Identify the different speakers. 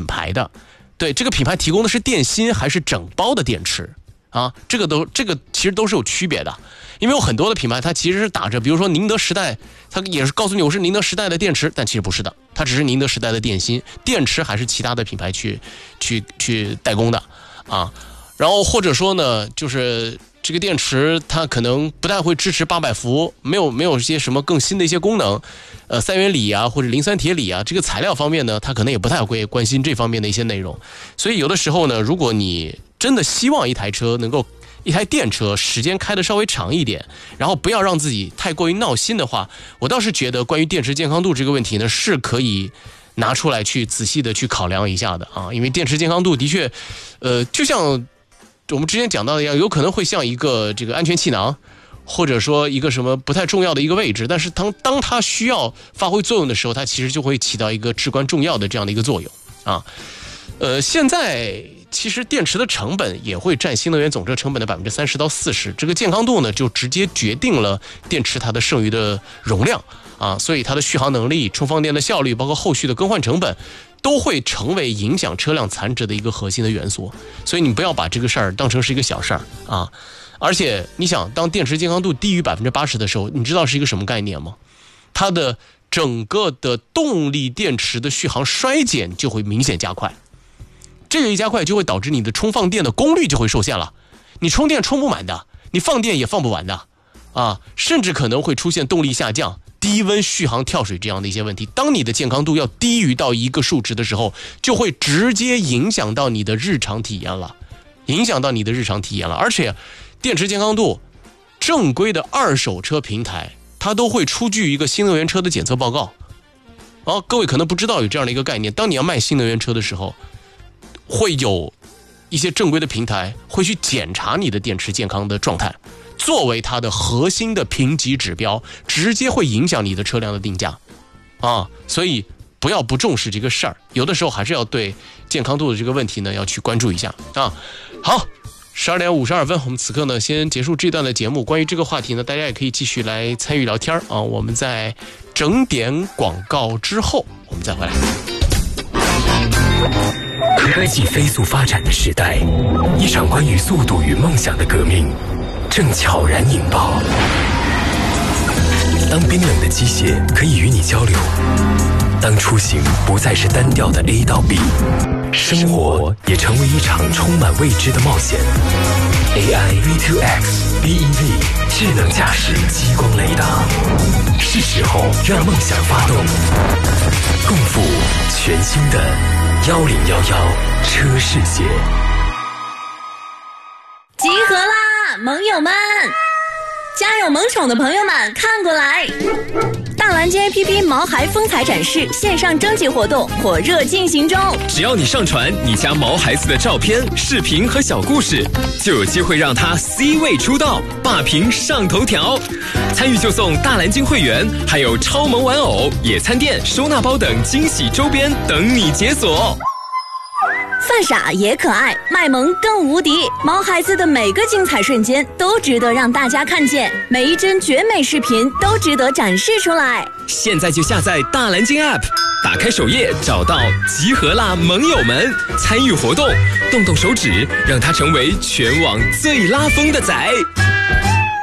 Speaker 1: 品牌的，对，这个品牌提供的是电芯还是整包的电池啊？这个其实都是有区别的，因为有很多的品牌它其实是打着，比如说宁德时代，它也是告诉你我是宁德时代的电池，但其实不是的，它只是宁德时代的电芯，电池还是其他的品牌去代工的啊。然后或者说呢，就是这个电池它可能不太会支持800伏，没有一些什么更新的一些功能，三元锂啊或者磷酸铁锂啊，这个材料方面呢，它可能也不太会关心这方面的一些内容。所以有的时候呢，如果你真的希望一台电车时间开得稍微长一点，然后不要让自己太过于闹心的话，我倒是觉得关于电池健康度这个问题呢，是可以拿出来去仔细的去考量一下的啊。因为电池健康度的确，就像我们之前讲到的一样，有可能会像一个这个安全气囊，或者说一个什么不太重要的一个位置，但是当它需要发挥作用的时候，它其实就会起到一个至关重要的这样的一个作用啊。现在其实电池的成本也会占新能源总车成本的30%到40%，这个健康度呢就直接决定了电池它的剩余的容量啊，所以它的续航能力、充放电的效率，包括后续的更换成本，都会成为影响车辆残值的一个核心的元素。所以你不要把这个事儿当成是一个小事儿啊！而且你想，当电池健康度低于80%的时候，你知道是一个什么概念吗？它的整个的动力电池的续航衰减就会明显加快。这个一加快就会导致你的充放电的功率就会受限了，你充电充不满的，你放电也放不完的啊，甚至可能会出现动力下降、低温续航跳水这样的一些问题。当你的健康度要低于到一个数值的时候，就会直接影响到你的日常体验了，而且电池健康度正规的二手车平台它都会出具一个新能源车的检测报告各位可能不知道有这样的一个概念，当你要卖新能源车的时候，会有一些正规的平台会去检查你的电池健康的状态，作为它的核心的评级指标，直接会影响你的车辆的定价所以不要不重视这个事儿，有的时候还是要对健康度的这个问题呢要去关注一下好，12点52分，我们此刻呢先结束这段的节目。关于这个话题呢，大家也可以继续来参与聊天我们在整点广告之后我们再回来。
Speaker 2: 科技飞速发展的时代，一场关于速度与梦想的革命正悄然引爆。当冰冷的机械可以与你交流，当出行不再是单调的 A 到 B， 生活也成为一场充满未知的冒险。AI V2X BEV 智能驾驶激光雷达，是时候让梦想发动，共赴全新的1011车世界。
Speaker 3: 集合啦，盟友们！家有萌宠的朋友们看过来，大蓝鲸 APP 毛孩风采展示线上征集活动火热进行中，
Speaker 4: 只要你上传你家毛孩子的照片、视频和小故事，就有机会让他 C 位出道，霸屏上头条。参与就送大蓝鲸会员，还有超萌玩偶、野餐垫、收纳包等惊喜周边等你解锁。
Speaker 3: 犯傻也可爱，卖萌更无敌，毛孩子的每个精彩瞬间都值得让大家看见，每一帧绝美视频都值得展示出来。
Speaker 4: 现在就下载大蓝鲸 App， 打开首页找到集合啦盟友们，参与活动，动动手指，让它成为全网最拉风的仔。